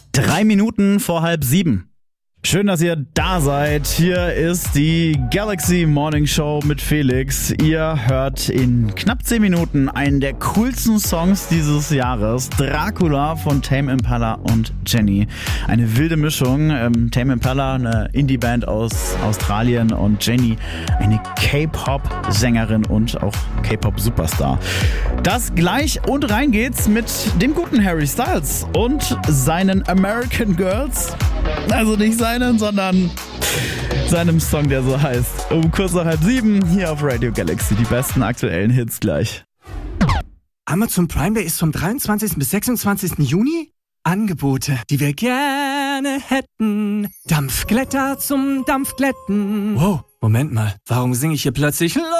3 Minuten vor 6:30. Schön, dass ihr da seid. Hier ist die Galaxy Morning Show mit Felix. Ihr hört in knapp 10 Minuten einen der coolsten Songs dieses Jahres. Dracula von Tame Impala und Jenny. Eine wilde Mischung. Tame Impala, eine Indie-Band aus Australien, und Jenny, eine K-Pop-Sängerin und auch K-Pop-Superstar. Das gleich, und rein geht's mit dem guten Harry Styles und seinen American Girls. Also nicht seinen, sondern seinem Song, der so heißt. Um kurz nach 6:30 hier auf Radio Galaxy. Die besten aktuellen Hits gleich. Amazon Prime Day ist vom 23. bis 26. Juni. Angebote, die wir gerne hätten. Dampfglätter zum Dampfglätten. Wow, Moment mal, warum singe ich hier plötzlich